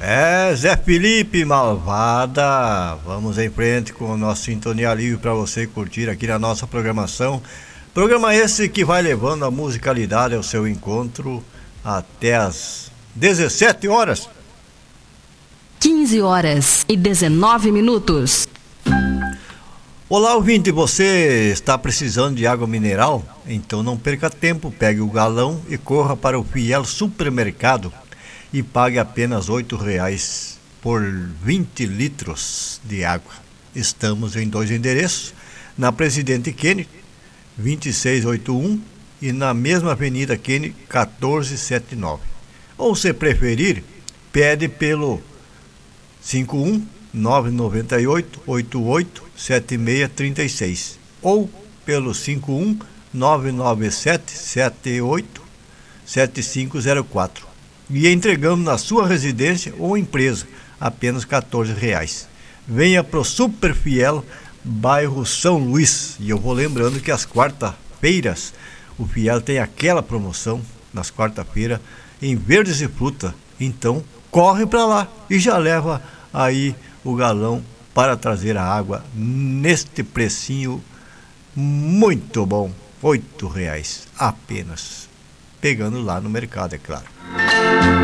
Zé Felipe Malvada, vamos em frente com o nosso Sintonia Livre para você curtir aqui na nossa programação. Programa esse que vai levando a musicalidade ao seu encontro até as 17 horas. 15 horas e 19 minutos. Olá, ouvinte, você está precisando de água mineral? Então não perca tempo, pegue o galão e corra para o Fiel Supermercado e pague apenas R$8 por 20 litros de água. Estamos em 2 endereços, na Presidente Kennedy, 2681 e na mesma Avenida Kennedy, 1479. Ou se preferir, pede pelo 51998887636 ou pelo 51997787504 e entregamos na sua residência ou empresa apenas R$14. Venha pro Super Fiel, bairro São Luís. E eu vou lembrando que às quarta-feiras o Fiel tem aquela promoção nas quarta-feiras em verdes e fruta. Então corre para lá e já leva aí o galão para trazer a água neste precinho muito bom, R$8 apenas, pegando lá no mercado, é claro.